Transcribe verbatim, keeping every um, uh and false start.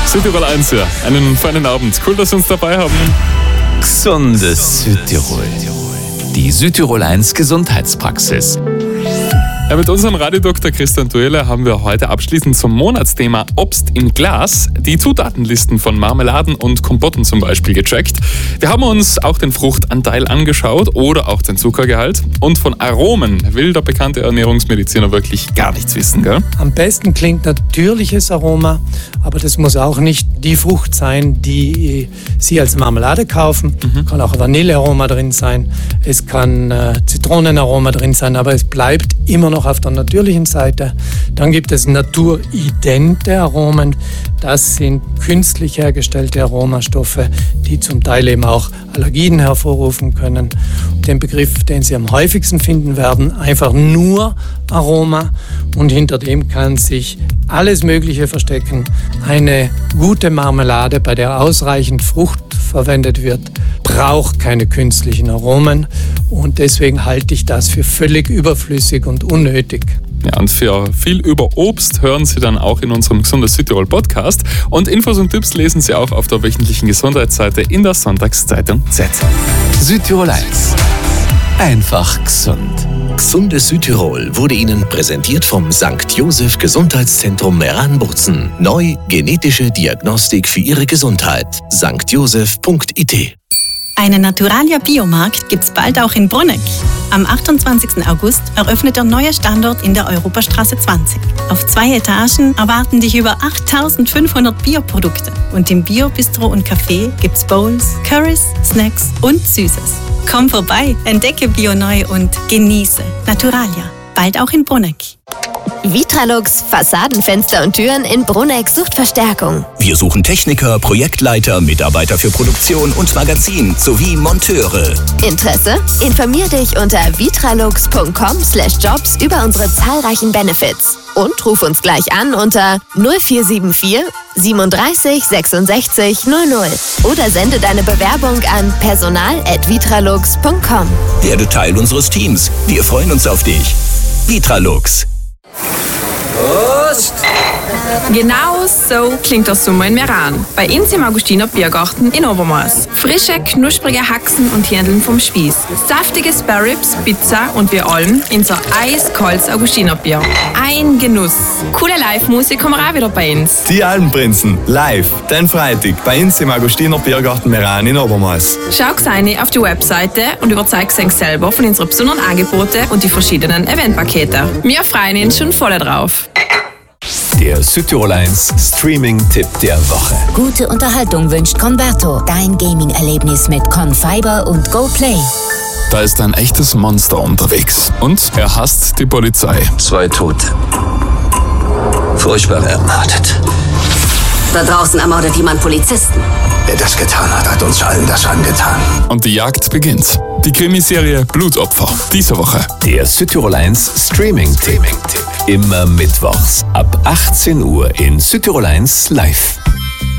Südtirol eins hier. Einen feinen Abend. Cool, dass Sie uns dabei haben. Gesundes Südtirol. Die Südtirol eins Gesundheitspraxis. Ja, mit unserem Radiodoktor Christian Dueller haben wir heute abschließend zum Monatsthema Obst im Glas die Zutatenlisten von Marmeladen und Kompotten zum Beispiel gecheckt. Wir haben uns auch den Fruchtanteil angeschaut oder auch den Zuckergehalt. Und von Aromen will der bekannte Ernährungsmediziner wirklich gar nichts wissen, gell? Am besten klingt natürliches Aroma, aber das muss auch nicht die Frucht sein, die Sie als Marmelade kaufen. Mhm. Kann auch Vanillearoma drin sein, es kann äh, Zitronenaroma drin sein, aber es bleibt immer noch auf der natürlichen Seite. Dann gibt es naturidente Aromen. Das sind künstlich hergestellte Aromastoffe, die zum Teil eben auch Allergien hervorrufen können. Den Begriff, den Sie am häufigsten finden werden, einfach nur Aroma. Und hinter dem kann sich alles Mögliche verstecken. Eine gute Marmelade, bei der ausreichend Frucht verwendet wird, braucht keine künstlichen Aromen. Und deswegen halte ich das für völlig überflüssig und unnötig. Ja, und für viel über Obst hören Sie dann auch in unserem Gesundes Südtirol Podcast. Und Infos und Tipps lesen Sie auch auf der wöchentlichen Gesundheitsseite in der Sonntagszeitung Z. Südtirol eins. Einfach gesund. Gesundes Südtirol wurde Ihnen präsentiert vom Sankt Joseph Gesundheitszentrum Meran-Bozen. Neu genetische Diagnostik für Ihre Gesundheit. sankt joseph punkt i t. Einen Naturalia Biomarkt gibt's bald auch in Bruneck. Am achtundzwanzigsten August eröffnet der neue Standort in der Europastraße zwanzig. Auf zwei Etagen erwarten dich über achttausendfünfhundert Bioprodukte. Und im Bio-Bistro und Café gibt's Bowls, Currys, Snacks und Süßes. Komm vorbei, entdecke Bio neu und genieße Naturalia. Bald auch in Bruneck. Vitralux, Fassadenfenster und Türen in Bruneck sucht Verstärkung. Wir suchen Techniker, Projektleiter, Mitarbeiter für Produktion und Magazin sowie Monteure. Interesse? Informier dich unter vitralux punkt com slash jobs über unsere zahlreichen Benefits. Und ruf uns gleich an unter null vier sieben vier siebenunddreißig sechsundsechzig null null oder sende deine Bewerbung an personal at vitralux punkt com. Werde Teil unseres Teams. Wir freuen uns auf dich. Vitralux. Prost! Genau so klingt der Sommer in Meran. Bei uns im Augustiner Biergarten in Obermaß. Frische, knusprige Haxen und Hähndeln vom Spieß. Saftige Sparrows, Pizza und wir allem in so eiskaltes Augustiner Bier. Ein Genuss. Coole Live-Musik haben wir auch wieder bei uns. Die Alpenprinzen, live, den Freitag, bei uns im Augustiner Biergarten Meran in Obermaß. Schau rein auf die Webseite und überzeug dich selber von unseren besonderen Angeboten und die verschiedenen Eventpakete. Wir freuen uns schon voll drauf. Der Südtirol eins Streaming-Tipp der Woche. Gute Unterhaltung wünscht Converto. Dein Gaming-Erlebnis mit Confiber und GoPlay. Da ist ein echtes Monster unterwegs. Und er hasst die Polizei. Zwei Tote. Furchtbar ermordet. Da draußen ermordet jemand Polizisten. Wer das getan hat, hat uns allen das angetan. Und die Jagd beginnt. Die Krimiserie Blutopfer. Diese Woche. Der Südtirol eins Streaming-Tipp. Immer mittwochs ab achtzehn Uhr in Südtirol eins live.